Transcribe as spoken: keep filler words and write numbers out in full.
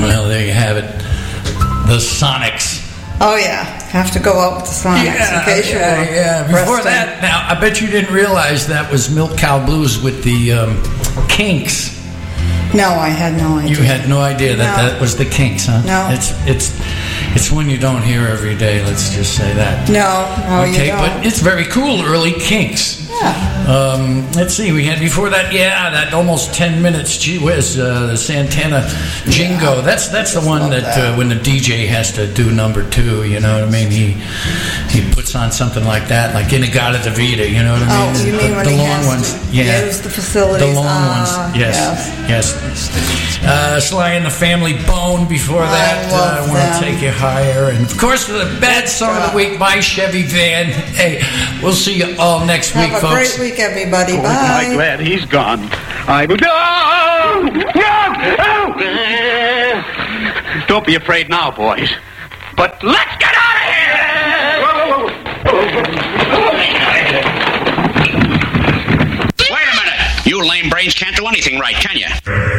Well, there you have it. The Sonics. Oh, yeah. Have to go out with the Sonics Yeah, in case you yeah, were yeah. Before resting. that, now, I bet you didn't realize that was Milk Cow Blues with the um, Kinks. No, I had no idea. You had no idea that No. that was the Kinks, huh? No. It's it's it's one you don't hear every day. Let's just say that. No, no, you Okay, don't. but it's very cool. Early Kinks. Yeah. Um, let's see. We had before that. Yeah, that almost ten minutes. Gee whiz, uh, the Santana Jingo. Yeah. That's that's the Just one love that, that. Uh, when the D J has to do number two. You know what I mean? He he puts on something like that, like Inagata Davida. You know what I mean? Oh, you mean the, when the he long has ones? to Yeah. use the facilities? The long Ah, ones. Yes. Yes. Uh, Sly and the Family Bone. Before I that, love uh, I want to them. take you higher, and of course, the bad song of the week by Chevy Van. Hey, we'll see you all next Have week, a folks. great week, everybody. Oh, Bye. I'm glad he's gone. I will. Oh! Don't be afraid now, boys. But let's get out of here! Wait a minute. You lame brains can't do anything right, can you?